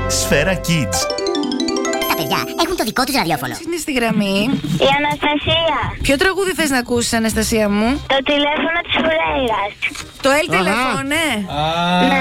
Σφαίρα Kids. Τα παιδιά έχουν το δικό τους ραδιόφωνο. Είναι στη γραμμή. Η Αναστασία. Ποιο τραγούδι θες να ακούσεις, Αναστασία μου? Το τηλέφωνο της Φουρέιρας. Το El Telephone, ναι.